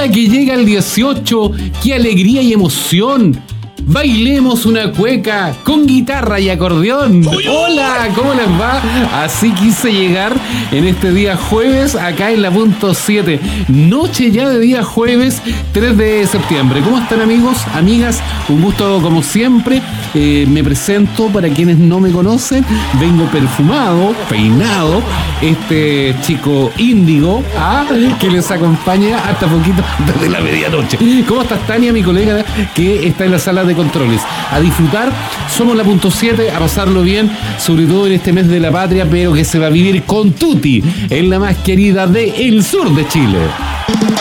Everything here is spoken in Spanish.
ahora que llega el 18, qué alegría y emoción. Bailemos una cueca con guitarra y acordeón. Hola, ¿cómo les va? Así quise llegar en este día jueves acá en la punto 7. Noche ya de día jueves 3 de septiembre. ¿Cómo están, amigos, amigas? Un gusto como siempre. Me presento para quienes no me conocen. Vengo perfumado, peinado. Este chico índigo que les acompaña hasta poquito desde la medianoche. ¿Cómo estás, Tania, mi colega que está en la sala de controles? A disfrutar, somos la punto 7, a pasarlo bien, sobre todo en este mes de la patria, pero que se va a vivir con tutti, en la más querida del sur de Chile.